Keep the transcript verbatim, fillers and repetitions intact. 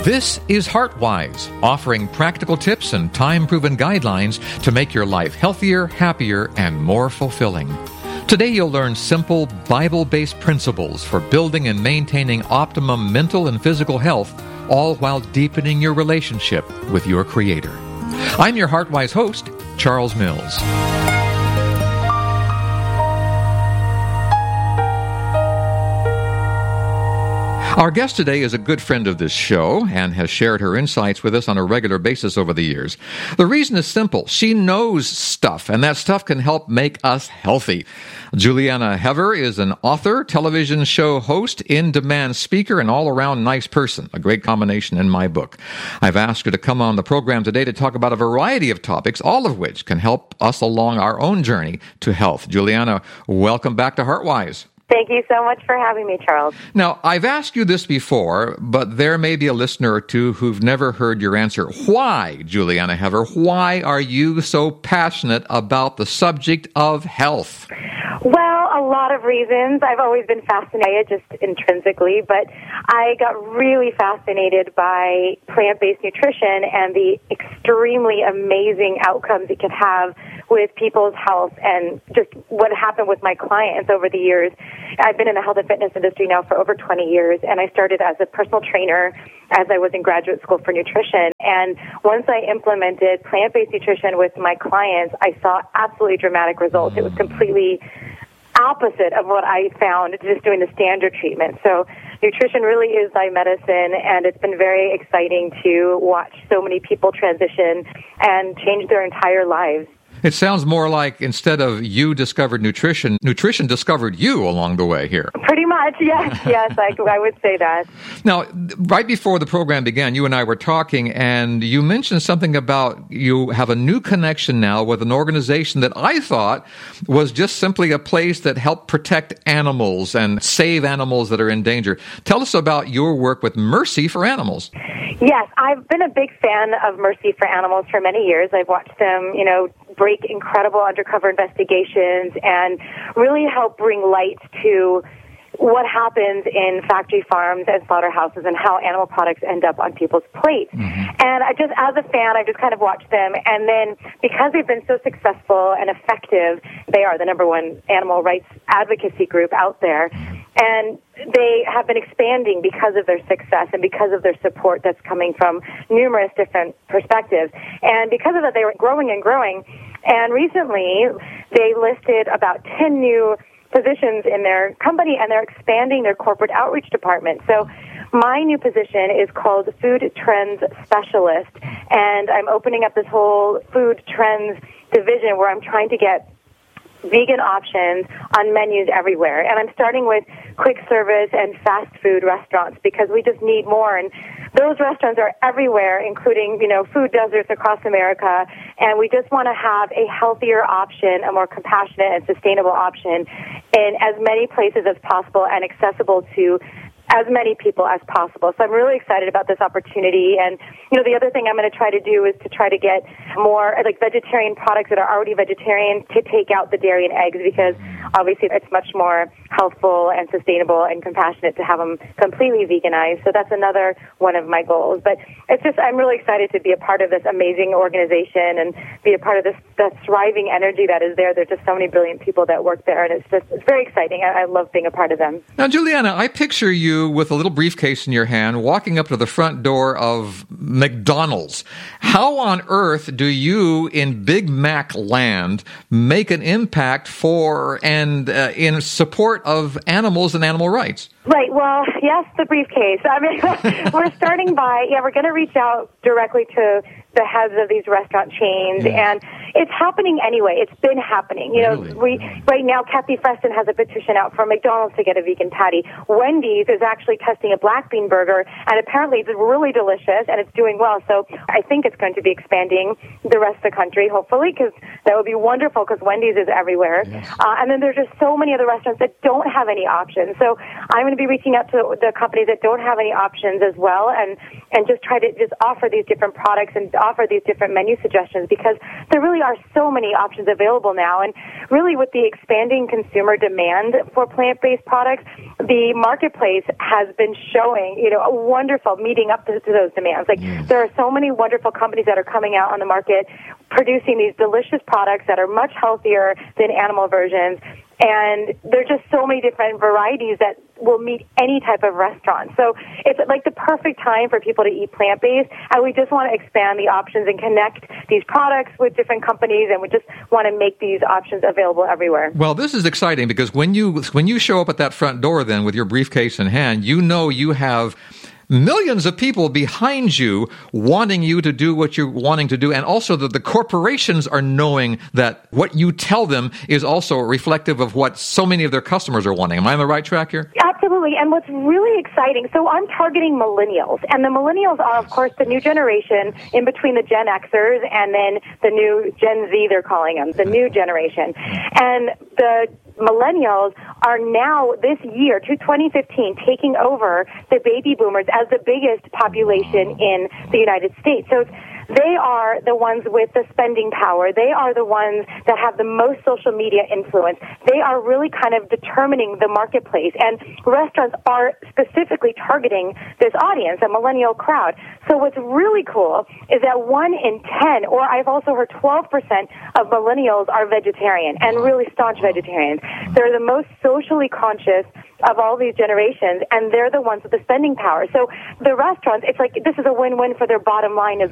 This is HeartWise, offering practical tips and time-proven guidelines to make your life healthier, happier, and more fulfilling. Today you'll learn simple, Bible-based principles for building and maintaining optimum mental and physical health, all while deepening your relationship with your Creator. I'm your HeartWise host, Charles Mills. Our guest today is a good friend of this show and has shared her insights with us on a regular basis over the years. The reason is simple. She knows stuff, and that stuff can help make us healthy. Juliana Hever is an author, television show host, in-demand speaker, and all-around nice person. A great combination in my book. I've asked her to come on the program today to talk about a variety of topics, all of which can help us along our own journey to health. Juliana, welcome back to HeartWise. Thank you so much for having me, Charles. Now, I've asked you this before, but there may be a listener or two who've never heard your answer. Why, Juliana Hever, why are you so passionate about the subject of health? Well, a lot of reasons. I've always been fascinated just intrinsically, but I got really fascinated by plant-based nutrition and the extremely amazing outcomes it can have with people's health and just what happened with my clients over the years. I've been in the health and fitness industry now for over twenty years, and I started as a personal trainer as I was in graduate school for nutrition. And once I implemented plant-based nutrition with my clients, I saw absolutely dramatic results. It was completely opposite of what I found just doing the standard treatment. So nutrition really is my medicine, and it's been very exciting to watch so many people transition and change their entire lives. It sounds more like instead of you discovered nutrition, nutrition discovered you along the way here. Pretty much, yes, yes, I, I would say that. Now, right before the program began, you and I were talking, and you mentioned something about you have a new connection now with an organization that I thought was just simply a place that helped protect animals and save animals that are in danger. Tell us about your work with Mercy for Animals. Yes, I've been a big fan of Mercy for Animals for many years. I've watched them, you know, break incredible undercover investigations and really help bring light to what happens in factory farms and slaughterhouses and how animal products end up on people's plates. Mm-hmm. And I just, as a fan, I just kind of watched them. And then because they've been so successful and effective, they are the number one animal rights advocacy group out there. And they have been expanding because of their success and because of their support that's coming from numerous different perspectives. And because of that, they were growing and growing. And recently, they listed about ten new positions in their company, and they're expanding their corporate outreach department. So my new position is called Food Trends Specialist, and I'm opening up this whole food trends division where I'm trying to get vegan options on menus everywhere. And I'm starting with quick service and fast food restaurants because we just need more. And those restaurants are everywhere, including, you know, food deserts across America. And we just want to have a healthier option, a more compassionate and sustainable option in as many places as possible and accessible to as many people as possible. So I'm really excited about this opportunity. And, you know, the other thing I'm going to try to do is to try to get more, like, vegetarian products that are already vegetarian to take out the dairy and eggs because obviously it's much more healthful and sustainable and compassionate to have them completely veganized. So that's another one of my goals. But it's just, I'm really excited to be a part of this amazing organization and be a part of this, the thriving energy that is there. There's just so many brilliant people that work there, and it's just, it's very exciting. I, I love being a part of them. Now, Juliana, I picture you with a little briefcase in your hand, walking up to the front door of McDonald's. How on earth do you, in Big Mac land, make an impact for and uh, in support of animals and animal rights? Right. Well, yes, the briefcase. I mean, we're starting by, yeah, we're going to reach out directly to the heads of these restaurant chains, yeah. And it's happening anyway. It's been happening. You really? know, we right now, Kathy Preston has a petition out for McDonald's to get a vegan patty. Wendy's is actually testing a black bean burger, and apparently it's really delicious, and it's doing well. So I think it's going to be expanding the rest of the country, hopefully, because that would be wonderful, because Wendy's is everywhere. Yes. Uh, and then there's just so many other restaurants that don't have any options. So I'm going to be reaching out to the companies that don't have any options as well, and, and just try to just offer these different products and offer these different menu suggestions, because there really are so many options available now. And really, with the expanding consumer demand for plant-based products, the marketplace has been showing, you know, a wonderful meeting up to, to those demands. Like, yes. There are so many wonderful companies that are coming out on the market producing these delicious products that are much healthier than animal versions. And there are just so many different varieties that will meet any type of restaurant. So it's like the perfect time for people to eat plant-based, and we just want to expand the options and connect these products with different companies, and we just want to make these options available everywhere. Well, this is exciting, because when you when you show up at that front door then with your briefcase in hand, you know you have millions of people behind you wanting you to do what you're wanting to do, and also that the corporations are knowing that what you tell them is also reflective of what so many of their customers are wanting. Am I on the right track here? Absolutely. And what's really exciting, so I'm targeting millennials, and the millennials are, of course, the new generation in between the Gen Xers and then the new Gen Z, they're calling them, the new generation. And the millennials are now, this year, to twenty fifteen, taking over the baby boomers as the biggest population in the United States. So they are the ones with the spending power. They are the ones that have the most social media influence. They are really kind of determining the marketplace, and restaurants are specifically targeting this audience, a millennial crowd. So what's really cool is that one in ten, or I've also heard twelve percent of millennials are vegetarian, and really staunch vegetarians. They're the most socially conscious of all these generations, and they're the ones with the spending power. So the restaurants, it's like this is a win-win for their bottom line as